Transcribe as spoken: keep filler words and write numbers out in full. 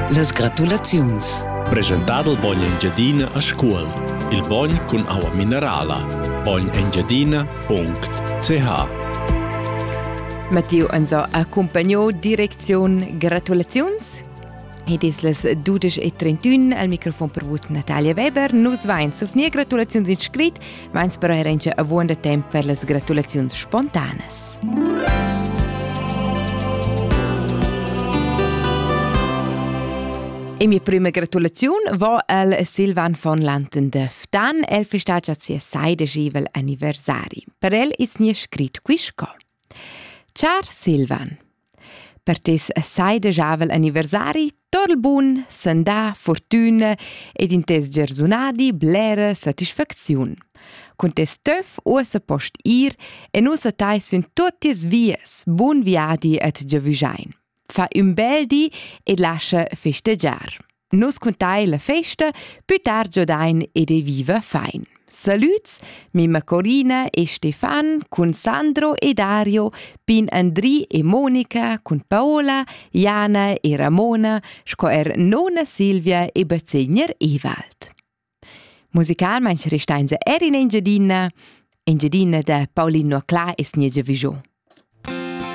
Las gratulaziuns. Presentado il Bogn Engiadina a scuol. Il Bogn con aua minerala. bogn engiadina punct c h. Matteo Anzo accompagnò direzione gratulazions. Ed es las dudes e trentun al microfono per vos Natalia Weber. Nus vains auf nie gratulazions inscrit, vains però erenche a buon temp per las gratulazions spontanes. E mia prima gratulazione va al Silvan von Lanten de Ftan. El festeggia sia seidegivel anniversari. Per el is nie scrit quisco. Ciao Silvan. Per tes seidegivel anniversari, tot il bun, sanda, fortuna ed in tes gerzunadi blera satisfaziun. Con tes töff ussa post ir e nusa tai sun tuttes vies, bun viadi et giavisain. Fa un bel di ed lascia festeggiar. Nus contai la festa, più tard giodain ed e viva fain. Saluts, mima Corina e Stefan, con Sandro e Dario, pin Andri e Monica, con Paola, Jana e Ramona, sco er nonna Silvia e bazegner Ewald. Musical manch restainza er in Engiadina, Engiadina da Paulino Cla es niegia vision.